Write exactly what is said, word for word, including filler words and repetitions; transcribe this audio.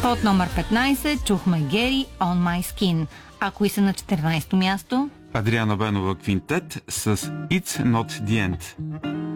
От номер петнайсет чухме Гери On My Skin. А кои са на четиринайсето място? Адриана Бенова Квинтет с It's Not The End.